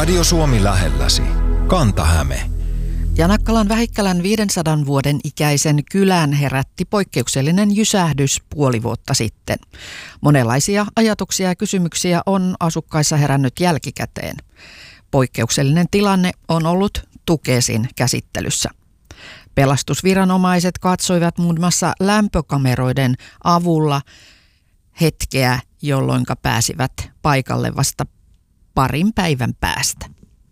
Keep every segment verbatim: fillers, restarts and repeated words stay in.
Radio Suomi lähelläsi. Kanta-Häme. Janakkalan Vähikkälän viidensadan vuoden ikäisen kylän herätti poikkeuksellinen jysähdys puoli vuotta sitten. Monenlaisia ajatuksia ja kysymyksiä on asukkaissa herännyt jälkikäteen. Poikkeuksellinen tilanne on ollut Tukesin käsittelyssä. Pelastusviranomaiset katsoivat muun muassa lämpökameroiden avulla hetkeä, jolloin pääsivät paikalle vasta parin päivän päästä.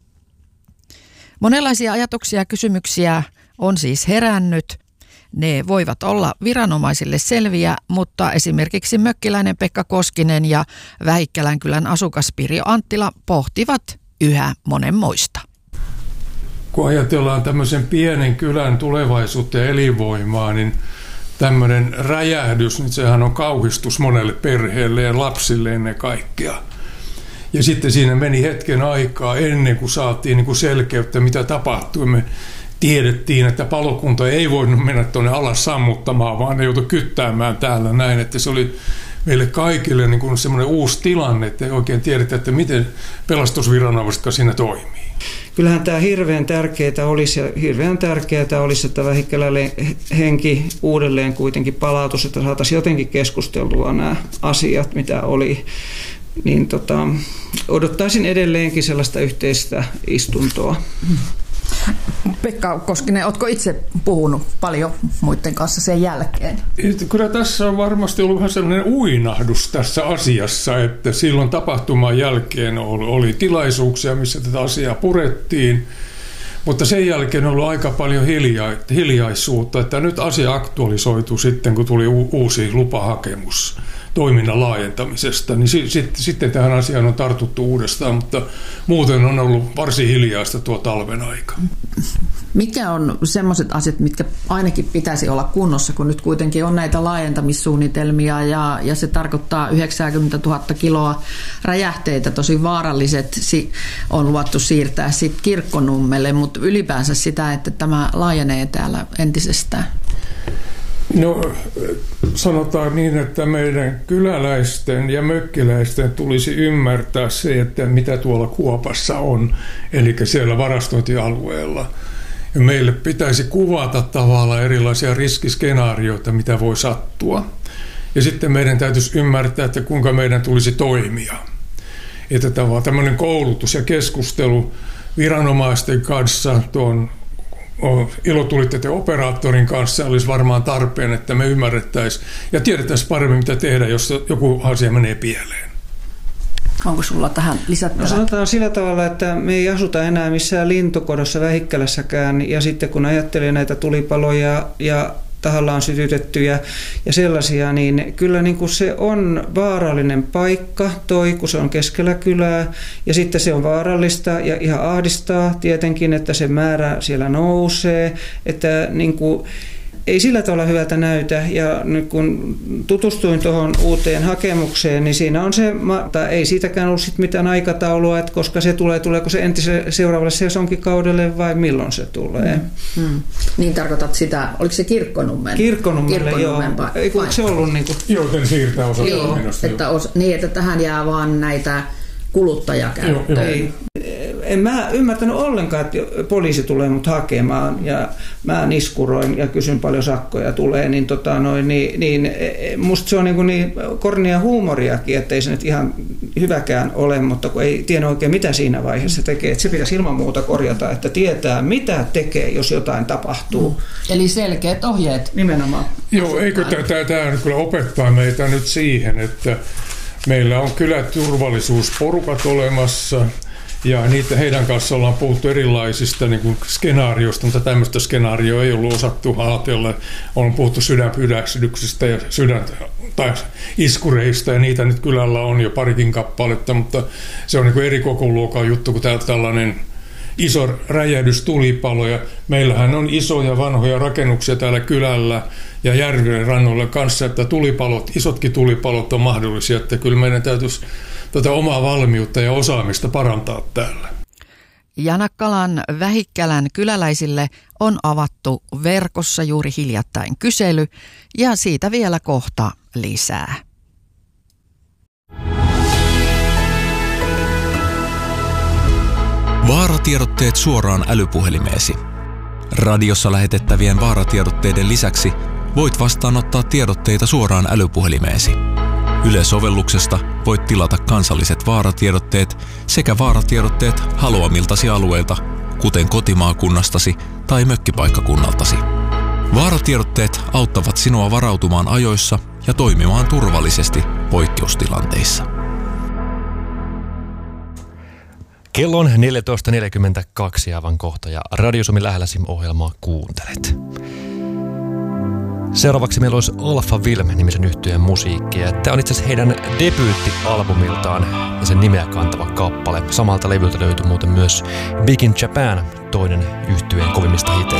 Monenlaisia ajatuksia ja kysymyksiä on siis herännyt. Ne voivat olla viranomaisille selviä, mutta esimerkiksi mökkiläinen Pekka Koskinen ja Vähikkälän kylän asukas Pirjo Anttila pohtivat yhä monenmoista. Kun ajatellaan tämmöisen pienen kylän tulevaisuutta ja elinvoimaa, niin tämmöinen räjähdys, niin sehän on kauhistus monelle perheelle ja lapsille ennen kaikkea. Ja sitten siinä meni hetken aikaa ennen kuin saatiin niin kuin selkeyttä, mitä tapahtui. Me tiedettiin, että palokunta ei voinut mennä tuonne alas sammuttamaan, vaan ne joutui kyttäämään täällä näin, että se oli meille kaikille niin kuin semmoinen uusi tilanne, että ei oikein tiedetä, että miten pelastusviranomaiset siinä toimii. Kyllähän tämä hirveän tärkeää olisi, ja hirveän tärkeää olisi, että Vähikkälälle henki uudelleen kuitenkin palautus, että saataisiin jotenkin keskusteltua nämä asiat, mitä oli. Niin tota, odottaisin edelleenkin sellaista yhteistä istuntoa. Pekka Koskinen, oletko itse puhunut paljon muiden kanssa sen jälkeen? Kyllä tässä on varmasti ollut vähän sellainen uinahdus tässä asiassa, että silloin tapahtuman jälkeen oli, oli tilaisuuksia, missä tätä asiaa purettiin, mutta sen jälkeen on ollut aika paljon hilja, hiljaisuutta, että nyt asia aktualisoitu sitten, kun tuli u, uusi lupahakemus toiminnan laajentamisesta, niin si- sit, sitten tähän asiaan on tartuttu uudestaan, mutta muuten on ollut varsin hiljaista tuo talven aika. Mikä on semmoiset asiat, mitkä ainakin pitäisi olla kunnossa, kun nyt kuitenkin on näitä laajentamissuunnitelmia ja, ja se tarkoittaa yhdeksänkymmentätuhatta kiloa räjähteitä, tosi vaaralliset on luvattu siirtää sitten Kirkkonummelle, mutta ylipäänsä sitä, että tämä laajenee täällä entisestään? No sanotaan niin, että meidän kyläläisten ja mökkiläisten tulisi ymmärtää se, että mitä tuolla Kuopassa on, eli siellä varastointialueella. Ja meille pitäisi kuvata tavallaan erilaisia riskiskenaarioita, mitä voi sattua. Ja sitten meidän täytyisi ymmärtää, että kuinka meidän tulisi toimia. Että tämmöinen koulutus ja keskustelu viranomaisten kanssa tuon ilotulitteiden operaattorin kanssa olisi varmaan tarpeen, että me ymmärrettäisiin ja tiedettäisiin paremmin, mitä tehdä, jos joku asia menee pieleen. Onko sulla tähän lisättävää? No sanotaan sillä tavalla, että me ei asuta enää missään lintukodossa Vähikkälässäkään, ja sitten kun ajattelee näitä tulipaloja ja tahallaan sytytettyjä ja sellaisia, niin kyllä niin kuin se on vaarallinen paikka toi, kun se on keskellä kylää, ja sitten se on vaarallista ja ihan ahdistaa tietenkin, että se määrä siellä nousee, että niin kuin ei sillä tavalla hyvältä näytä, ja nyt kun tutustuin tuohon uuteen hakemukseen, niin siinä on se, tai ei siitäkään ollut sit mitään aikataulua, että koska se tulee, tuleeko se entisen seuraavalle sesonkikaudelle vai milloin se tulee. Mm. Mm. Niin tarkoitat sitä, oliko se Kirkkonummen? Kirkkonummelle, joo. Eikö se ollut niin kuin... Joten siirtää osa joo, että os, niin, että tähän jää vaan näitä kuluttajakäyttöön. Ei. En mä ymmärtänyt ollenkaan, että poliisi tulee mut hakemaan, ja mä niskuroin ja kysyn paljon sakkoja tulee, niin, tota noin, niin, niin musta se on niin, niin kornia huumoriakin, että ei se nyt ihan hyväkään ole, mutta kun ei tiedä oikein mitä siinä vaiheessa tekee, että se pitäisi ilman muuta korjata, että tietää mitä tekee, jos jotain tapahtuu. Mm. Eli selkeät ohjeet. Nimenomaan. Joo, eikö tämä kyllä opettaa meitä nyt siihen, että meillä on kyllä turvallisuusporukat olemassa, ja niitä heidän kanssa ollaan puhuttu erilaisista niin kuin skenaarioista, mutta tämmöistä skenaarioa ei ollut osattu ajatella. On puhuttu sydänpyrähdyksistä ja sydän, tai iskureista, ja niitä nyt kylällä on jo parikin kappaletta, mutta se on niin kuin eri kokoluokan juttu, kun täällä tällainen iso räjähdystulipalo, ja meillähän on isoja vanhoja rakennuksia täällä kylällä ja järven rannoilla kanssa, että tulipalot, isotkin tulipalot on mahdollisia, että kyllä meidän täytyisi tätä omaa valmiutta ja osaamista parantaa täällä. Janakkalan Vähikkälän kyläläisille on avattu verkossa juuri hiljattain kysely, ja siitä vielä kohta lisää. Vaaratiedotteet suoraan älypuhelimeesi. Radiossa lähetettävien vaaratiedotteiden lisäksi voit vastaanottaa tiedotteita suoraan älypuhelimeesi. Yle-sovelluksesta voit tilata kansalliset vaaratiedotteet sekä vaaratiedotteet haluamiltasi alueilta, kuten kotimaakunnastasi tai mökkipaikkakunnaltasi. Vaaratiedotteet auttavat sinua varautumaan ajoissa ja toimimaan turvallisesti poikkeustilanteissa. Kello on neljätoista neljäkymmentäkaksi aivan kohta ja Radio Suomi lähelläsi -ohjelmaa kuuntelet. Seuraavaksi meillä olisi Alpha Film-nimisen yhtyeen musiikkia. Tämä on itse asiassa heidän debyyttialbumiltaan ja sen nimeä kantava kappale. Samalta levyltä löytyy muuten myös Big in Japan, toinen yhtyeen kovimmista hiteistä.